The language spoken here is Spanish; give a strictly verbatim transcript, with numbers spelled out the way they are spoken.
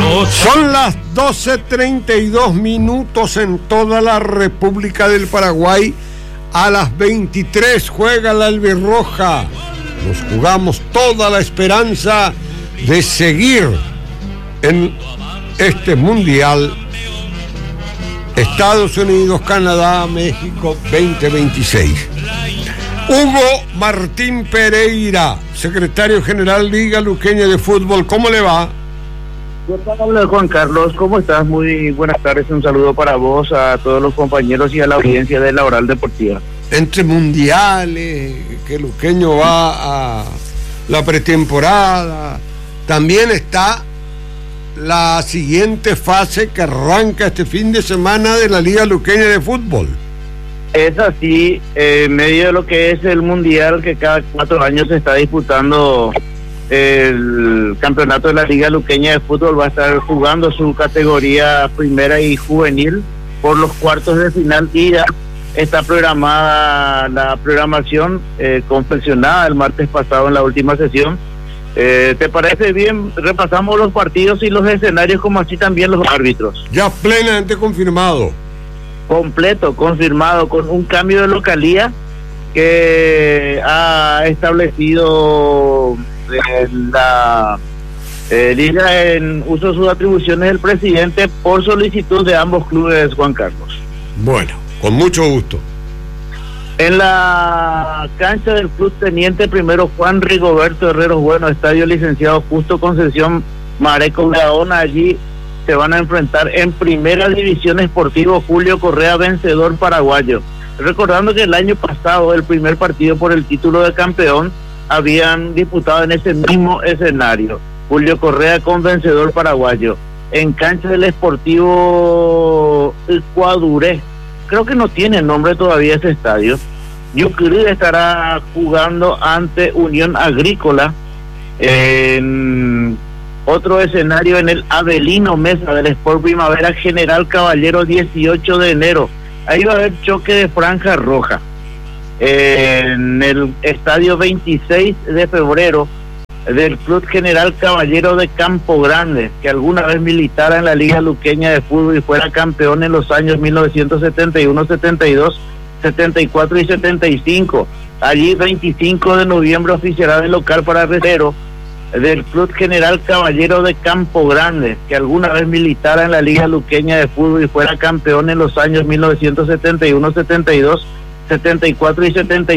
Son las doce treinta y dos minutos en toda la República del Paraguay. A las veintitrés juega la albirroja. Nos jugamos toda la esperanza de seguir en este mundial. Estados Unidos, Canadá, México veinte veintiséis. Hugo Martín Pereira, secretario general Liga Luqueña de Fútbol, ¿cómo le va? ¿Qué tal, Juan Carlos? ¿Cómo estás? Muy buenas tardes, un saludo para vos, a todos los compañeros y a la audiencia de La Oral Deportiva. Entre mundiales, que Luqueño va a la pretemporada, también está la siguiente fase que arranca este fin de semana de la Liga Luqueña de Fútbol. Es así, eh, en medio de lo que es el mundial que cada cuatro años se está disputando, el campeonato de la Liga Luqueña de Fútbol va a estar jugando su categoría primera y juvenil por los cuartos de final, y ya está programada la programación eh, confeccionada el martes pasado en la última sesión. Eh, ¿Te parece bien? Repasamos los partidos y los escenarios, como así también los árbitros. Ya plenamente confirmado. Completo, confirmado, con un cambio de localía que ha establecido eh, la eh, Liga en uso de sus atribuciones del presidente por solicitud de ambos clubes, Juan Carlos. Bueno, con mucho gusto. En la cancha del Club Teniente Primero Juan Rigoberto Herreros Bueno, Estadio Licenciado Justo Concepción Mareco Gaona, allí se van a enfrentar en Primera División Esportivo Julio Correa, vencedor paraguayo. Recordando que el año pasado el primer partido por el título de campeón habían disputado en ese mismo escenario, Julio Correa con vencedor paraguayo, en cancha del Esportivo Ecuaduré. Creo que no tiene nombre todavía ese estadio. Yucrí estará jugando ante Unión Agrícola. En otro escenario, en el Avelino Mesa del Sport Primavera General Caballero, dieciocho de enero. Ahí va a haber choque de franja roja. En el estadio veintiséis de febrero del Club General Caballero de Campo Grande, que alguna vez militara en la Liga Luqueña de Fútbol y fuera campeón en los años mil novecientos setenta y uno, setenta y dos, setenta y cuatro y setenta y cinco. Allí veinticinco de noviembre oficiará de local para Recero del Club General Caballero de Campo Grande, que alguna vez militara en la Liga Luqueña de Fútbol y fuera campeón en los años mil novecientos setenta y uno, setenta y dos, setenta y cuatro y setenta y cinco.